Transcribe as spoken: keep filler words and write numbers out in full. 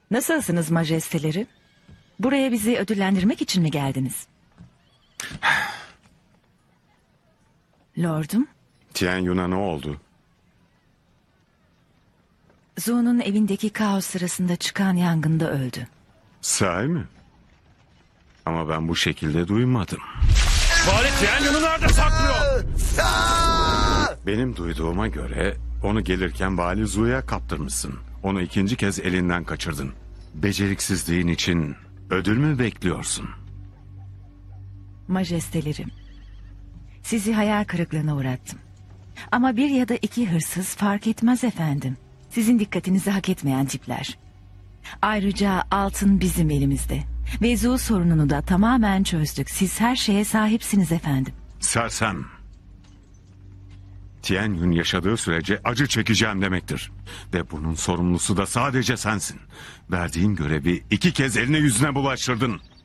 Nasılsınız majesteleri? Buraya bizi ödüllendirmek için mi geldiniz? Lordum, Tien Yun'a ne oldu? Zu'nun evindeki kaos sırasında çıkan yangında öldü. Sahi mi? Ama ben bu şekilde duymadım. Vali Tien Yun'u nerede saklıyor? Benim duyduğuma göre onu gelirken Vali Zu'ya kaptırmışsın. Onu ikinci kez elinden kaçırdın. Beceriksizliğin için ödül mü bekliyorsun? Majestelerim, sizi hayal kırıklığına uğrattım. Ama bir ya da iki hırsız fark etmez efendim. Sizin dikkatinizi hak etmeyen tipler. Ayrıca altın bizim elimizde. Ve Zu sorununu da tamamen çözdük. Siz her şeye sahipsiniz efendim. Sersem. Tien Yun yaşadığı sürece acı çekeceğim demektir. Ve bunun sorumlusu da sadece sensin. Verdiğin görevi iki kez eline yüzüne bulaştırdın.